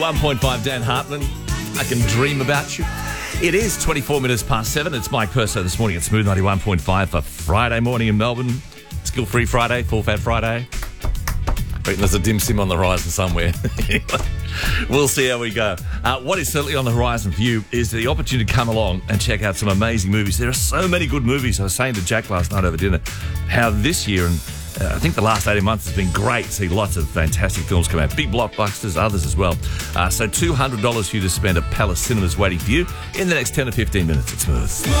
1.5 Dan Hartman. I can dream about you. It is 24 minutes past 7. It's Mike Purso this morning at Smooth 91.5 for Friday morning in Melbourne. Skill-free Friday, full fat Friday. I reckon there's a dim sim on the horizon somewhere. Anyway, we'll see how we go. What is certainly on the horizon for you is the opportunity to come along and check out some amazing movies. There are so many good movies. I was saying to Jack last night over dinner how this year and I think the last 18 months has been great. See lots of fantastic films come out. Big blockbusters, others as well. So $200 for you to spend at Palace Cinemas waiting for you in the next 10 to 15 minutes. It's Smooth.